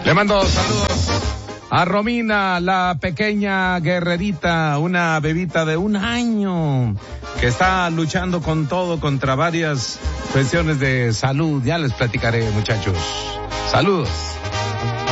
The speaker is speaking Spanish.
Le mando saludos a Romina, la pequeña guerrerita, una bebita de 1 año que está luchando con todo contra varias cuestiones de salud. Ya les platicaré, muchachos. Saludos.